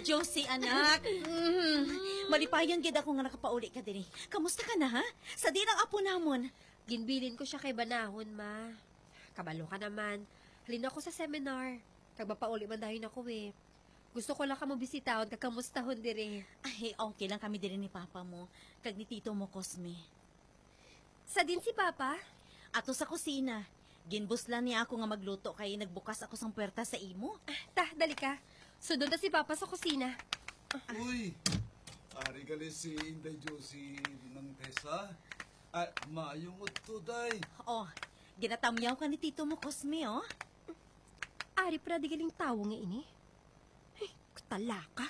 Josie, anak. Malipayon gid ako nga nakapauli ka diri. Kamusta ka na, ha? Sa di ng apo namon. Ginbilin ko siya kay Banahon, ma. Kabalo ka naman. Halina ako sa seminar. Kagmapauli man dahil ako eh. Gusto ko lang ka mo bisitahon, kakamustahon dire. Ay, okay lang kami diri ni Papa mo. Kag ni Tito mo, Cosme. Sa din si Papa? Ato sa kusina. Ginbus lang niya ako nga magluto kay nagbukas ako sang puwerta sa imo. Dali ka. Sudod na si Papa sa kusina. Uy, ari gali si Inday Josie ng Tessa. Maayong utto, day. Oh, ginatamyaw ka ni Tito mo, Cosme, oh. Ari pra di galing tawo nga ini. Ay, kutala ka.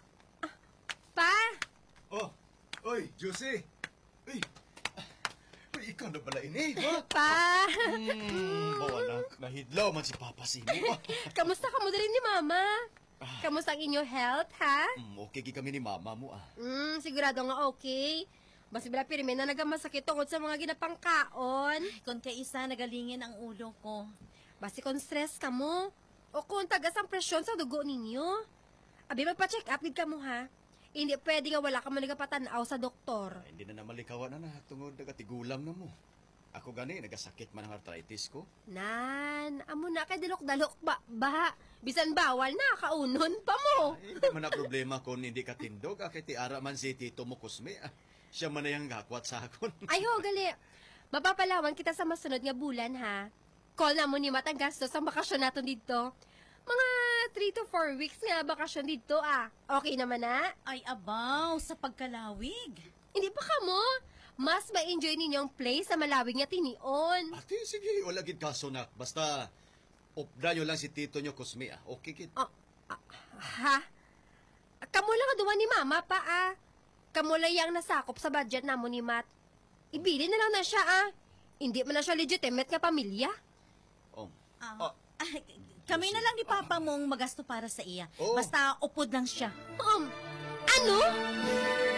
Pa! Oh, oy, Josie. Uy, ikaw na pala ini, ha? Pa! Bawa nahidlaw man si Papa Simo. Kamusta ka mo din ni Mama? Kamusta ang inyong health, ha? Okay kami ni Mama mo, Sigurado nga okay. Basi bila pirme na nagamasakit tungod sa mga ginapangkaon. Kung kay isa, nagalingin ang ulo ko. Basi kung stress ka mo. O kung tagas ang presyon sa dugo ninyo. Abi, magpa-check up ka mo, ha? Hindi pwede nga wala ka man nagapatanaw sa doktor. Hindi na malikawan na tungod nagatigulang na mo. Ako gani, nagasakit man ang arthritis ko. Nan, amo na kay dalok-dalok ba? Bisan bawal na, kaunon pa mo. Ay, hindi man na problema kung hindi ka tindog. Kay tiara man si Tito mo, Cosme. Siya man na yung gakwat sa akon. Ay ho, gali. Mapapalawan kita sa masunod nga bulan, ha? Call na mo ni Matang gastos ang bakasyon natin dito. Mga 3 to 4 weeks nga bakasyon dito, Okay naman, na? Ay, abaw, sa pagkalawig. Hindi pa ka mo. Mas ma-enjoy ninyong place sa malawig nga tinion. Ate, sige, wala gid kaso na. Basta, upda nyo lang si Tito nyo, Cosme, Okay, kid. Ha? Kamu lang duwa ni Mama pa, Kamu lang yang nasakop sa budget namo ni Matt. Ibili na lang na siya, Hindi man na siya legitimate nga pamilya. Kami na lang ni Papa mong magasto para sa iya. Oh. Basta upod lang siya. Ano?